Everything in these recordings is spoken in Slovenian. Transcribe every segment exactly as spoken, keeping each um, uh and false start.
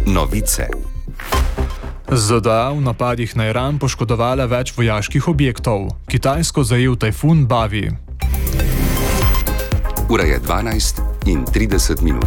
Novice. Z Z D A v napadih na Iran poškodovale več vojaških objektov. Kitajsko zajel tajfun Bavi. Ura je dvanajst in trideset minut.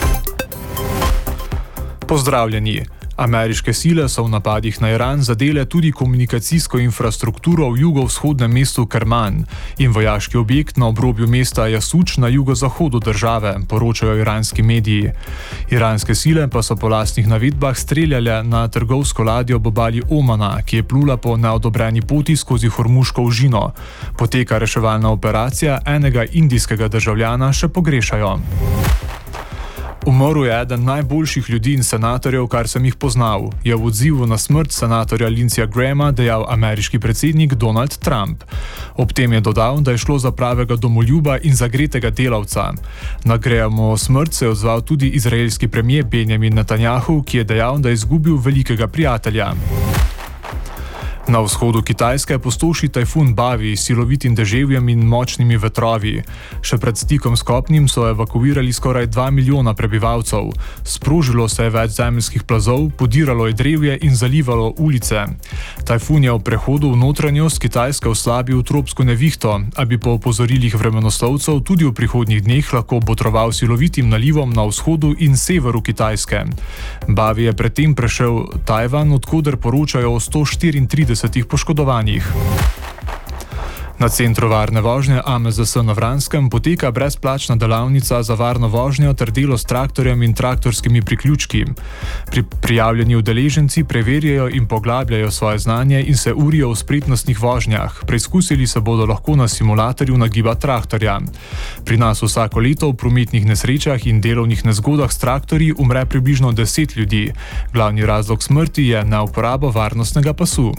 Pozdravljeni. Ameriške sile so v napadih na Iran zadele tudi komunikacijsko infrastrukturo v jugovzhodnem mestu Kerman in vojaški objekt na obrobju mesta Jasuč na jugozahodu države, poročajo iranski mediji. Iranske sile pa so po lastnih navedbah streljale na trgovsko ladjo ob obali Omana, ki je plula po neodobreni poti skozi Hormuško užino. Poteka reševalna operacija, enega indijskega državljana še pogrešajo. Umrl je eden najboljših ljudi in senatorjev, kar sem jih poznal, je v odzivu na smrt senatorja Lindseyja Grahama dejal ameriški predsednik Donald Trump. Ob tem je dodal, da je šlo za pravega domoljuba in zagretega delavca. Na Grahamovo smrt se je odzval tudi izraelski premier Benjamin Netanjahu, ki je dejal, da je izgubil velikega prijatelja. Na vzhodu Kitajske pustoši tajfun Bavi s silovitim deževjem in močnimi vetrovi. Še pred stikom s kopnim so evakuirali skoraj dva milijona prebivalcev. Sprožilo se je več zemeljskih plazov, podiralo je drevje in zalivalo ulice. Tajfun je v prehodu v notranjost Kitajske oslabil tropsko nevihto, a bi po opozorilih vremenoslovcev tudi v prihodnjih dneh lahko botroval silovitim nalivom na vzhodu in severu Kitajske. Bavi je predtem prešel Tajvan, od koder poročajo o sto štiriintridesetih poškodovanih. Na centru varne vožnje A M Z S na Vranskem poteka brezplačna delavnica za varno vožnjo ter delo s traktorjem in traktorskimi priključki. Pri prijavljeni udeleženci preverjajo in poglabljajo svoje znanje in se urijo v spretnostnih vožnjah. Preizkusili se bodo lahko na simulatorju nagiba traktorja. Pri nas vsako leto v prometnih nesrečah in delovnih nezgodah s traktorji umre približno deset ljudi. Glavni razlog smrti je neuporaba varnostnega pasu.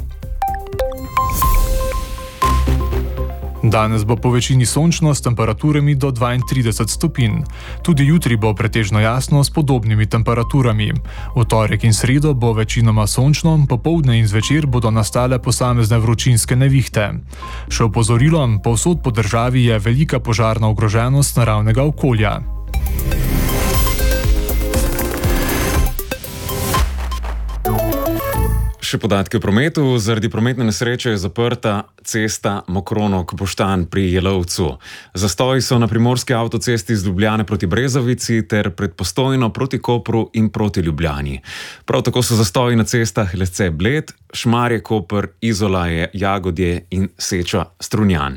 Danes bo po večini sončno s temperaturami do dvaintrideset stopinj. Tudi jutri bo pretežno jasno s podobnimi temperaturami. V torek in sredo bo večinoma sončno, popoldne in zvečer bodo nastale posamezne vročinske nevihte. Še opozorilom, povsod po državi je velika požarna ogroženost naravnega okolja. Še podatki o prometu. Zaradi prometne nesreče je zaprta cesta Mokronog-Boštanj pri Jelovcu. Zastoji so na primorski avtocesti z Ljubljane proti Brezovici ter pred Postojno proti Kopru in proti Ljubljani. Prav tako so zastoji na cestah Lesce-Bled, Šmarje-Koper, Izolaje, Jagodje in Seča-Strunjan.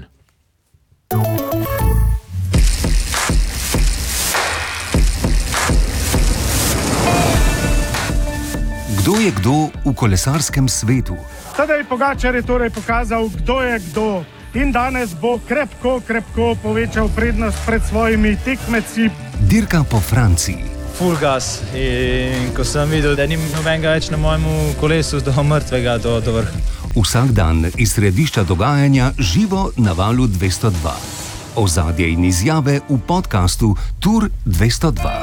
Kdo je kdo v kolesarskem svetu? Tadej Pogačar je torej pokazal, kdo je kdo. In danes bo krepko, krepko povečal prednost pred svojimi tekmeci. Dirka po Franciji. Full gas. In ko sem videl, da ni nobenega več na mojemu kolesu do mrtvega, do, do vrha. Vsak dan iz središča dogajanja živo na valu dvesto dva. Ozadje in izjave v podkastu Tur dvesto dva.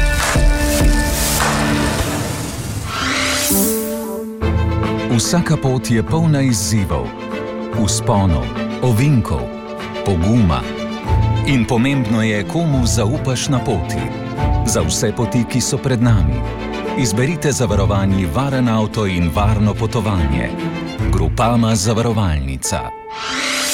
Vsaka pot je polna izzivov, vzponov, ovinkov, poguma. In pomembno je, komu zaupaš na poti. Za vse poti, ki so pred nami. Izberite zavarovani varen avto in varno potovanje. Grupama zavarovalnica.